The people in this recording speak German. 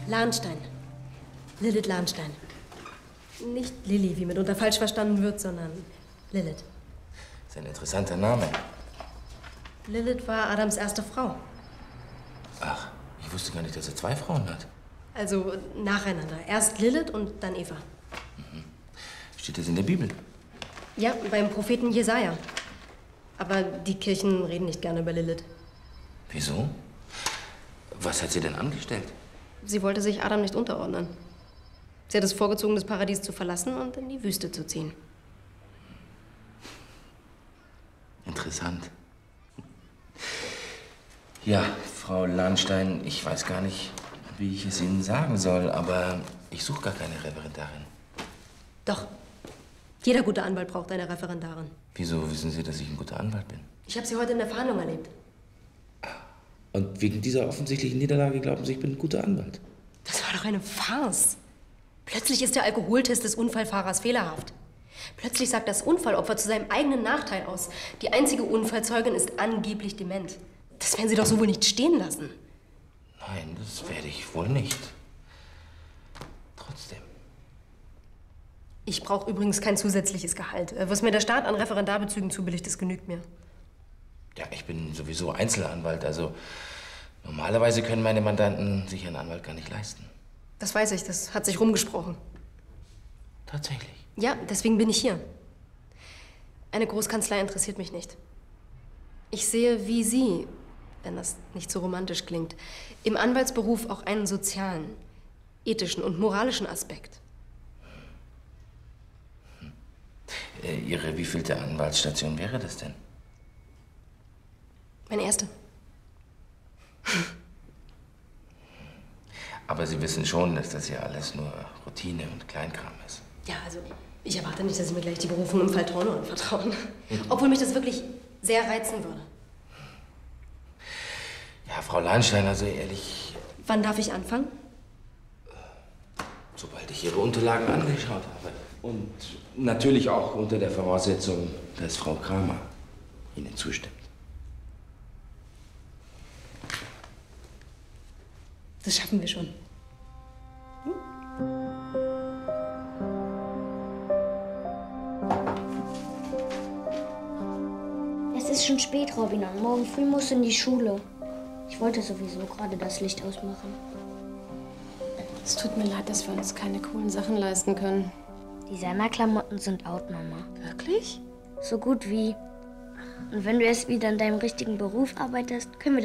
Lahnstein. Lilith Lahnstein. Nicht Lilly, wie mitunter falsch verstanden wird, sondern Lilith. Das ist ein interessanter Name. Lilith war Adams erste Frau. Ach, ich wusste gar nicht, dass er 2 Frauen hat. Also nacheinander. Erst Lilith und dann Eva. Steht das in der Bibel? Ja, beim Propheten Jesaja. Aber die Kirchen reden nicht gerne über Lilith. Wieso? Was hat sie denn angestellt? Sie wollte sich Adam nicht unterordnen. Sie hat es vorgezogen, das Paradies zu verlassen und in die Wüste zu ziehen. Interessant. Ja, Frau Lahnstein, ich weiß gar nicht, wie ich es Ihnen sagen soll, aber ich suche gar keine Referendarin. Doch. Jeder gute Anwalt braucht eine Referendarin. Wieso wissen Sie, dass ich ein guter Anwalt bin? Ich habe sie heute in der Verhandlung erlebt. Und wegen dieser offensichtlichen Niederlage glauben Sie, ich bin ein guter Anwalt? Das war doch eine Farce. Plötzlich ist der Alkoholtest des Unfallfahrers fehlerhaft. Plötzlich sagt das Unfallopfer zu seinem eigenen Nachteil aus. Die einzige Unfallzeugin ist angeblich dement. Das werden Sie doch so wohl nicht stehen lassen. Nein, das werde ich wohl nicht. Trotzdem. Ich brauche übrigens kein zusätzliches Gehalt. Was mir der Staat an Referendarbezügen zubilligt, das genügt mir. Ja, ich bin sowieso Einzelanwalt, also normalerweise können meine Mandanten sich einen Anwalt gar nicht leisten. Das weiß ich, das hat sich rumgesprochen. Tatsächlich? Ja, deswegen bin ich hier. Eine Großkanzlei interessiert mich nicht. Ich sehe, wie Sie, wenn das nicht so romantisch klingt, im Anwaltsberuf auch einen sozialen, ethischen und moralischen Aspekt. Ihre wievielte Anwaltsstation wäre das denn? Meine erste. Aber Sie wissen schon, dass das ja alles nur Routine und Kleinkram ist. Ja, also ich erwarte nicht, dass Sie mir gleich die Berufung im Fall Torno anvertrauen. Obwohl mich das wirklich sehr reizen würde. Ja, Frau Lahnstein, also ehrlich... Wann darf ich anfangen? Sobald ich Ihre Unterlagen angeschaut habe. Und natürlich auch unter der Voraussetzung, dass Frau Kramer Ihnen zustimmt. Das schaffen wir schon. Es ist schon spät, Robin, und morgen früh musst du in die Schule. Ich wollte sowieso gerade das Licht ausmachen. Es tut mir leid, dass wir uns keine coolen Sachen leisten können. Designerklamotten sind out, Mama. Wirklich? So gut wie. Und wenn du erst wieder in deinem richtigen Beruf arbeitest, können wir